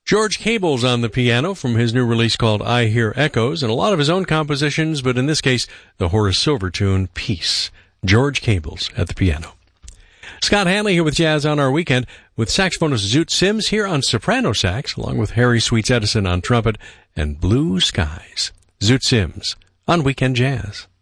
George Cable's on the piano from his new release called I Hear Echoes, and a lot of his own compositions, but in this case, the Horace Silver tune, Peace. George Cable's at the piano. Scott Hanley here with Jazz on Our Weekend, with saxophonist Zoot Sims here on soprano sax, along with Harry Sweets Edison on trumpet, and Blue Skies. Zoot Sims on Weekend Jazz.